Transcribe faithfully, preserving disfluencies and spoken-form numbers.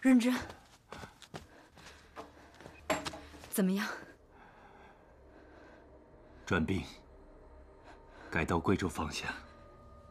认真。怎么样？ 转兵，改到贵州方向。